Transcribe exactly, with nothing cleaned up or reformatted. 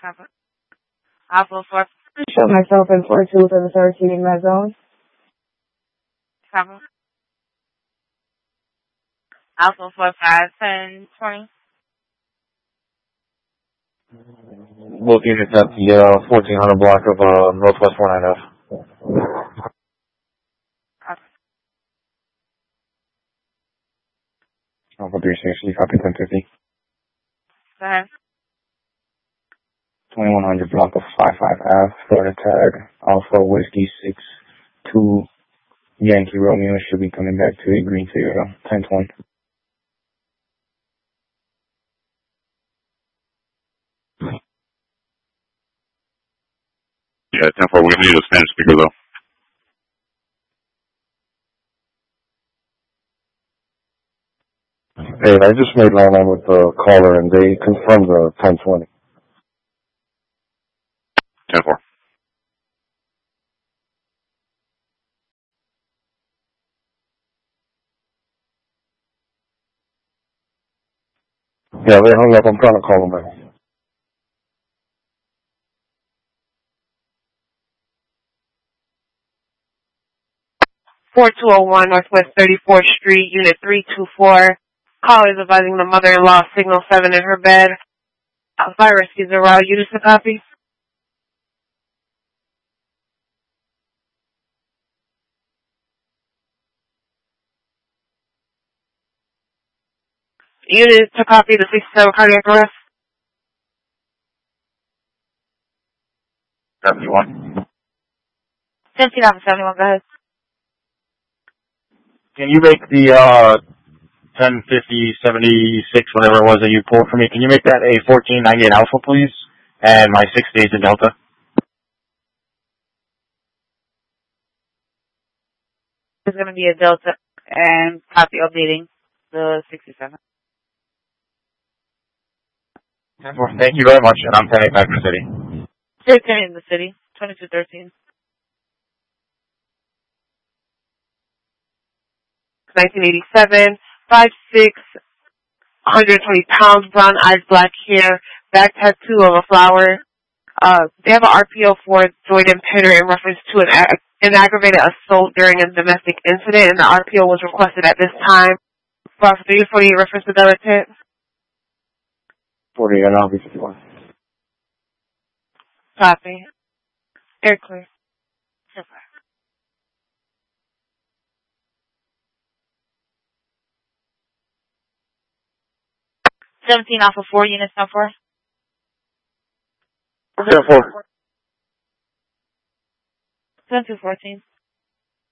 Cover. Alpha four. Show myself in four two for the thirteen in that zone. Cover. Alpha four five ten twenty. Both units at the uh, fourteen hundred block of uh, Northwest four nine F. Alpha three sixty, copy ten fifty. Go ahead. twenty-one hundred block of five five F, Florida tag, Alpha Whiskey six two Yankee Romeo should be coming back to the Green Sierra, ten twenty. Yeah, ten four, we need a Spanish speaker though. Hey, I just made line line with the caller and they confirmed the ten twenty. ten four. Yeah, they hung up. I'm trying to call them back. four two oh one Northwest thirty-fourth Street, Unit three two four. Call is advising the mother-in-law signal seven in her bed. Uh, fire rescues around. Units to copy. Unit to copy the sixty-seven cardiac arrest. seventy-one. Fifteen off of seventy-one. Go ahead. Can you make the uh, ten fifty seventy-six, whatever it was that you pulled for me, can you make that a fourteen ninety-eight Alpha, please? And my six days in Delta. It's going to be a Delta and copy updating the sixty-seven. Thank you very much, and I'm heading back to the city. thirteen in the city. twenty-two thirteen. nineteen eighty-seven, five six, one hundred twenty pounds, brown eyes, black hair, back tattoo of a flower. Uh, they have an R P O for Jordan Penner in reference to an, ag- an aggravated assault during a domestic incident, and the R P O was requested at this time. For three forty-eight reference to delegate. forty-eight, I'll be fifty-one. Copy. Air clear. Super. seventeen off of four units now four. ten four. seventeen fourteen.